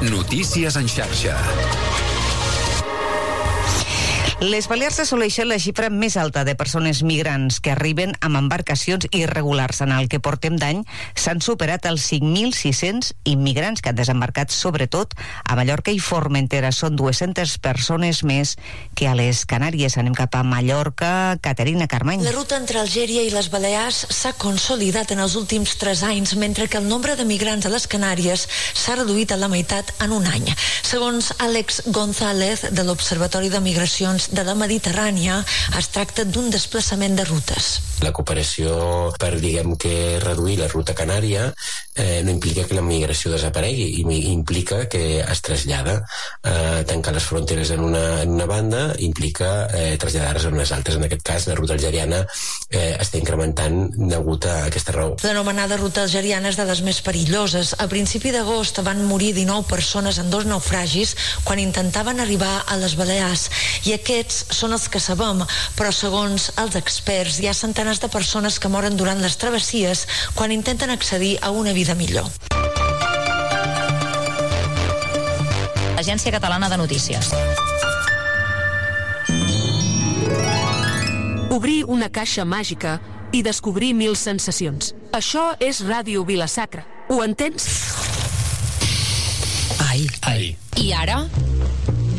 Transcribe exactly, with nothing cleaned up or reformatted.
Notícies en xarxa. Les Balears assoleixen la xifra més alta de persones migrants que arriben amb embarcacions irregulars. En el que portem d'any s'han superat els cinc mil sis-cents immigrants que han desembarcat sobretot a Mallorca i Formentera. Són dues-centes persones més que a les Canàries. Anem cap a Mallorca. Caterina Carmany. La ruta entre Algèria i les Balears s'ha consolidat en els últims tres anys, mentre que el nombre de migrants a les Canàries s'ha reduït a la meitat en un any. Segons Àlex González, de l'Observatori de Migracions de la Mediterrània, es tracta d'un desplaçament de rutes. La cooperació per, diguem que, reduir la ruta canària eh, no implica que la migració desaparegui, i implica que es trasllada. Eh, tancar les fronteres en una, en una banda implica eh, traslladar-les en unes altres. En aquest cas, la ruta algeriana eh, està incrementant degut a aquesta raó. L'anomenada ruta algeriana és de les més perilloses. A principi d'agost van morir dinou persones en dos naufragis quan intentaven arribar a les Balears, i aquests són els que sabem, però segons els experts hi ha centenars de persones que moren durant les travessies quan intenten accedir a una vida millor. Agència Catalana de Notícies. Obrir una caixa màgica i descobrir mil sensacions. Això és Ràdio Vila-sacra. Ho entens? Ai. Ai. I ara?